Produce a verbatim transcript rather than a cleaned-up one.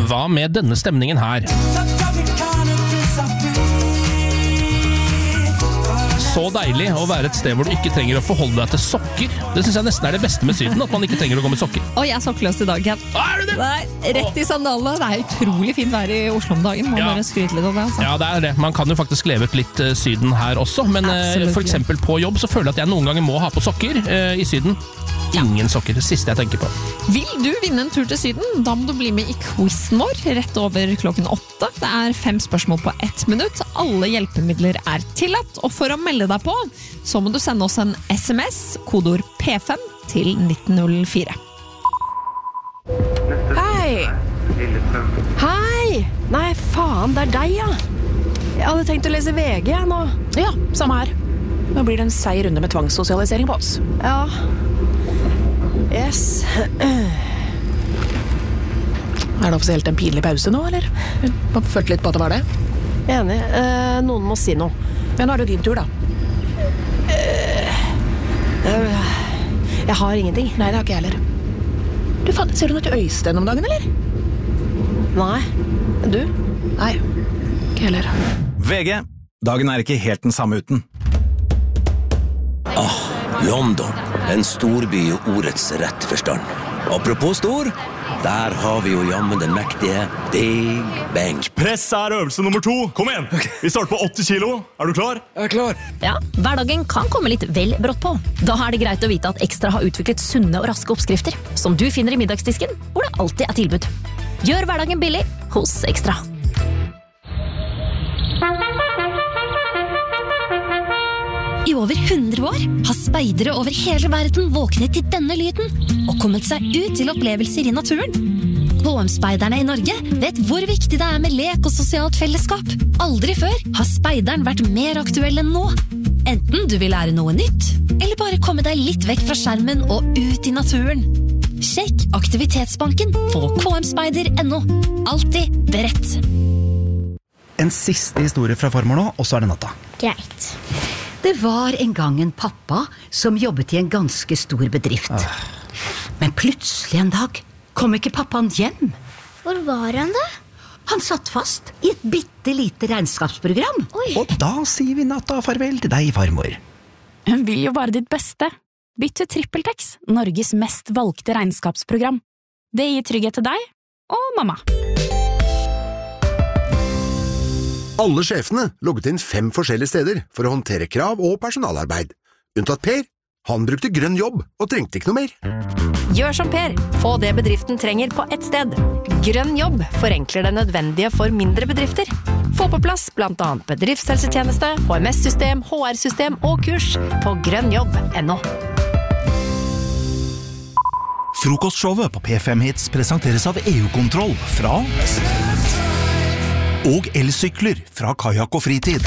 hva med denne stemningen her? Så deilig å være et sted hvor du ikke trenger å forholde deg til sokker. Det synes jeg nesten er det beste med Syden, at man ikke trenger å gå med sokker. Og jeg er sokkløs i dag, Ken. Er du det? Nei, rett i sandalene. Det er utrolig fint vær i Oslo om dagen. Må Ja. bare skryte litt av det. Altså. Ja, det er det. Man kan jo faktisk leve ut litt uh, Syden her også, men uh, for eksempel på jobb så føler jeg at jeg noen ganger må ha på sokker uh, i Syden. Ingen sokker, det siste jeg tenker på. Vil du vinne en tur til Syden? Da må du bli med i quizen vår rett over klokken åtte. Det er fem spørsmål på ett minutt. Alle hjelpemidler er tillatt, og for å melde deg på, så må du sende oss en sms, kodord P fem, til nitten null fire. Hei! Hei! Nei, faen, det er deg, ja. Jeg hadde tenkt å lese V G nå. Ja, samme her. Nå blir det en seig runde med tvangssosialisering på oss. Ja. Yes. Er det offisielt en pinlig pause nå, eller? Man følte litt på at det var det. Enig. Eh, noen må si noe. Men nå er det jo din tur, da. Eh, jeg har ingenting. Nei, det har ikke jeg heller. Du, faen, ser du noe til Øystein om dagen, eller? Nei. Du? Nei, ikke heller. V G. Dagen er ikke helt den samme uten. Ah, London. En storby i ordets rette forstand. Apropos stor, der har vi jo jammen den mektige Big Ben. Press er øvelse nummer to. Kom igjen! Vi starter på åtti kilo. Er du klar? Jeg er klar. Ja, hverdagen kan komme litt vel brått på. Da er det greit å vite at Ekstra har utviklet sunne og raske oppskrifter, som du finner i middagsdisken, hvor det alltid er tilbud. Gjør hverdagen billig hos Ekstra. I over hundre år har speidere over hele verden våknet til denne lyden og kommet seg ut til opplevelser i naturen. K M-speiderne i Norge vet hvor viktig det er med lek og sosialt fellesskap. Aldri før har speideren vært mer aktuell enn nå. Enten du vil lære noe nytt, eller bare komme deg litt vekk fra skjermen og ut i naturen. Sjekk Aktivitetsbanken på k m speider punktum no. Alltid beredt. En siste historie fra farmor nå, og så er det natta. Greit. Det var en gang en pappa som jobbet i en ganske stor bedrift. Ah. Men plutselig en dag kom ikke pappaen hjem. Hvor var han da? Han satt fast i et bittelite regnskapsprogram. Oi. Og da sier vi natta farvel til deg, farmor. Hun vil jo bare ditt beste. Bytt til TrippelTex, Norges mest valgte regnskapsprogram. Det gir trygghet til deg og mamma. Alle sjefene logget inn fem forskjellige steder for å håndtere krav og personalarbeid. Unntatt Per. Han brukte grønn jobb og trengte ikke noe mer. Gjør som Per. Få det bedriften trenger på ett sted. Grønn jobb forenkler det nødvendige for mindre bedrifter. Få på plass blant annet bedriftshelsetjeneste, H M S-system, H R-system og kurs på grønnjobb punktum no. Frokostshowet på P fem Hits presenteres av E U-kontroll fra og elsykler fra Kajak og Fritid.